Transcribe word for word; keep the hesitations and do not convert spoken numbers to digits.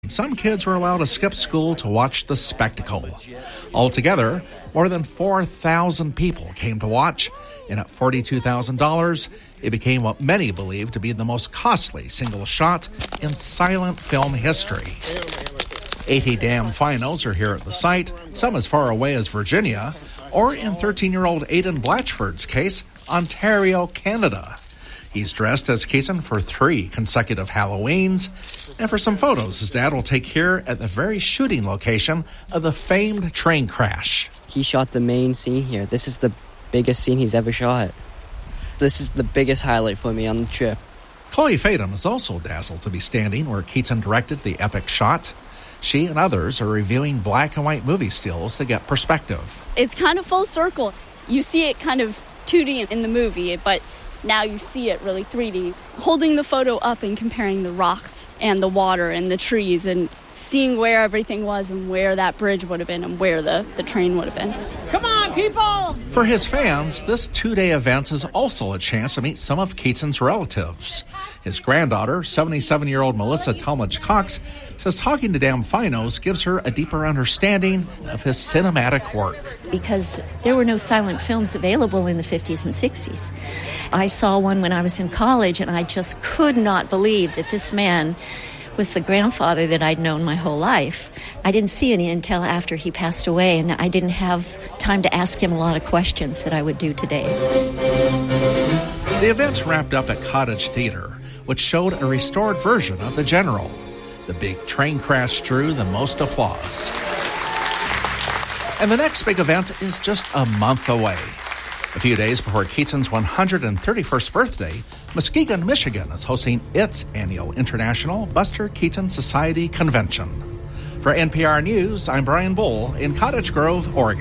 Some kids were allowed to skip school to watch the spectacle. Altogether, more than four thousand people came to watch, and at forty-two thousand dollars, it became what many believe to be the most costly single shot in silent film history. eighty damn finals are here at the site, some as far away as Virginia, or in thirteen-year-old Aidan Blatchford's case, Ontario, Canada. He's dressed as Keaton for three consecutive Halloweens, and for some photos his dad will take here at the very shooting location of the famed train crash. He shot the main scene here. This is the biggest scene he's ever shot. This is the biggest highlight for me on the trip. Chloe Fadum is also dazzled to be standing where Keaton directed the epic shot. She and others are reviewing black and white movie stills to get perspective. It's kind of full circle. You see it kind of two D in the movie, but now you see it really three D. Holding the photo up and comparing the rocks and the water and the trees and seeing where everything was and where that bridge would have been and where the, the train would have been. Come on, people! For his fans, this two-day event is also a chance to meet some of Keaton's relatives. His granddaughter, seventy-seven-year-old Melissa Talmadge Cox, says talking to Dan Finos gives her a deeper understanding of his cinematic work. Because there were no silent films available in the fifties and sixties. I saw one when I was in college, and I just could not believe that this man was the grandfather that I'd known my whole life. I didn't see any until after he passed away, and I didn't have time to ask him a lot of questions that I would do today. The event wrapped up at Cottage Theater, which showed a restored version of The General. The big train crash drew the most applause. And the next big event is just a month away. A few days before Keaton's one hundred thirty-first birthday, Muskegon, Michigan is hosting its annual International Buster Keaton Society Convention. For N P R News, I'm Brian Bull in Cottage Grove, Oregon.